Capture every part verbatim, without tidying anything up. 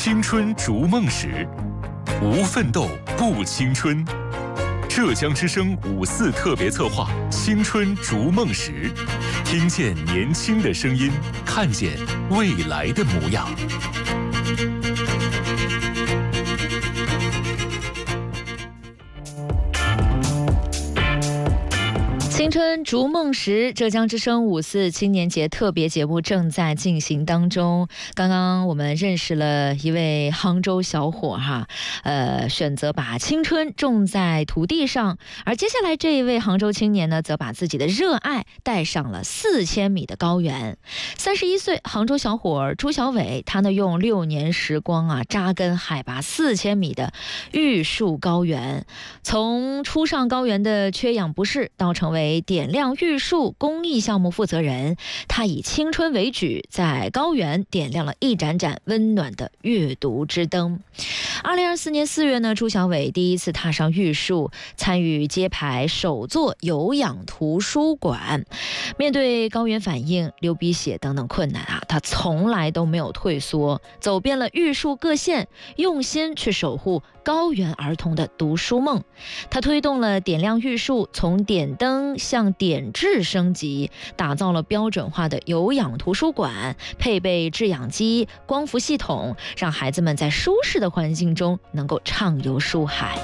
青春逐梦时，无奋斗不青春。浙江之声五四特别策划《青春逐梦时》，听见年轻的声音，看见未来的模样。 青春逐梦时，浙江之声五四青年节特别节目正在进行当中。刚刚我们认识了一位杭州小伙哈，呃，选择把青春种在土地上，而接下来这一位杭州青年呢，则把自己的热爱带上了四千米的高原。三十一岁杭州小伙朱小伟，他呢用六年时光啊，扎根海拔四千米的玉树高原，从初上高原的缺氧不适到成为点亮玉树公益项目负责人，他以青春为举，在高原点亮了一盏盏温暖的阅读之灯。二零二四年四月呢，朱小伟第一次踏上玉树，参与揭牌首座有氧图书馆。面对高原反应、流鼻血等等困难啊，他从来都没有退缩，走遍了玉树各县，用心去守护高原儿童的读书梦。他推动了点亮玉树从点灯向点痣升级，打造了标准化的有氧图书馆，配备制氧机、光伏系统，让孩子们在舒适的环境中能够畅游书海。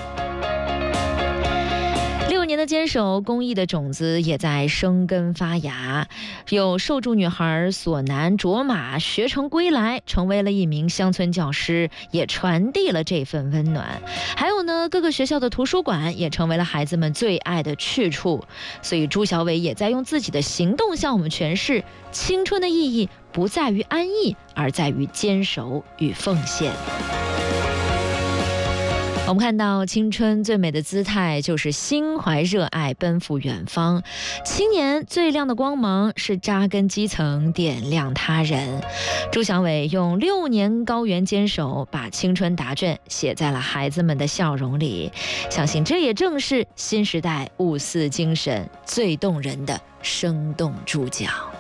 六年的坚守，公益的种子也在生根发芽。有受助女孩索南卓玛学成归来，成为了一名乡村教师，也传递了这份温暖。还有呢，各个学校的图书馆也成为了孩子们最爱的去处。所以朱小伟也在用自己的行动向我们诠释，青春的意义不在于安逸，而在于坚守与奉献。我们看到青春最美的姿态就是心怀热爱，奔赴远方。青年最亮的光芒是扎根基层，点亮他人。朱小伟用六年高原坚守，把青春答卷写在了孩子们的笑容里。相信这也正是新时代五四精神最动人的生动注脚。